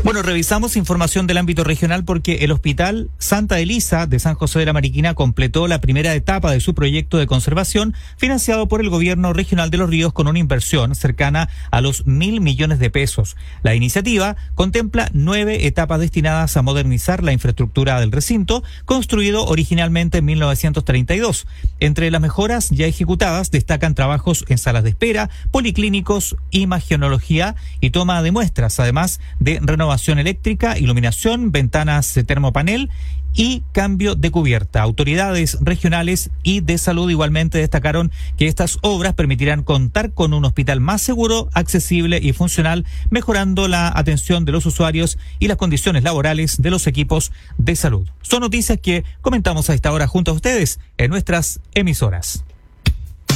Bueno, revisamos información del ámbito regional porque el Hospital Santa Elisa de San José de la Mariquina completó la primera etapa de su proyecto de conservación financiado por el Gobierno Regional de Los Ríos con una inversión cercana a los 1.000 millones de pesos. La iniciativa contempla 9 etapas destinadas a modernizar la infraestructura del recinto, construido originalmente en 1932. Entre las mejoras ya ejecutadas destacan trabajos en salas de espera, policlínicos, imagenología y toma de muestras, además de renovación eléctrica, iluminación, ventanas de termopanel y cambio de cubierta. Autoridades regionales y de salud igualmente destacaron que estas obras permitirán contar con un hospital más seguro, accesible y funcional, mejorando la atención de los usuarios y las condiciones laborales de los equipos de salud. Son noticias que comentamos a esta hora junto a ustedes en nuestras emisoras.